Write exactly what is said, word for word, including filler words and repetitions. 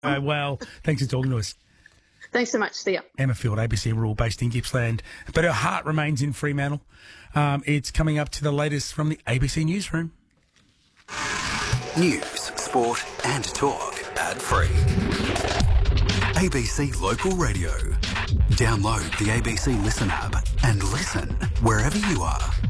Uh, well, thanks for talking to us. Thanks so much. See ya. Emma Field, A B C Rural, based in Gippsland. But her heart remains in Fremantle. Um, it's coming up to the latest from the A B C Newsroom. News, sport and talk. Ad-free. A B C Local Radio. Download the A B C Listen app and listen wherever you are.